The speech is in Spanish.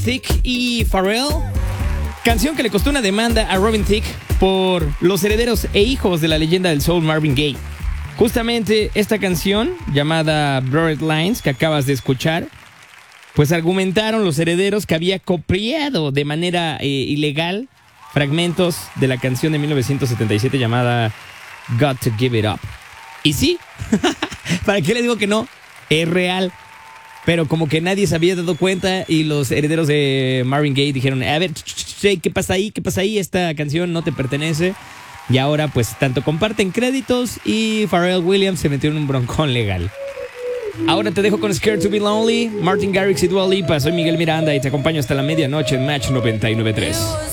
Thicke y Pharrell. Canción que le costó una demanda a Robin Thicke por los herederos e hijos de la leyenda del soul Marvin Gaye. Justamente esta canción, llamada Blurred Lines, que acabas de escuchar, pues argumentaron los herederos que había copiado de manera ilegal fragmentos de la canción de 1977 llamada Got to Give It Up. Y sí, ¿para qué le digo que no? Es real. Pero como que nadie se había dado cuenta y los herederos de Marvin Gaye dijeron, a ver, ¿qué pasa ahí? ¿Qué pasa ahí? Esta canción no te pertenece. Y ahora pues tanto comparten créditos y Pharrell Williams se metió en un broncón legal. Ahora te dejo con Scared to be Lonely, Martin Garrix y Dua Lipa. Soy Miguel Miranda y te acompaño hasta la medianoche en Match 99.3.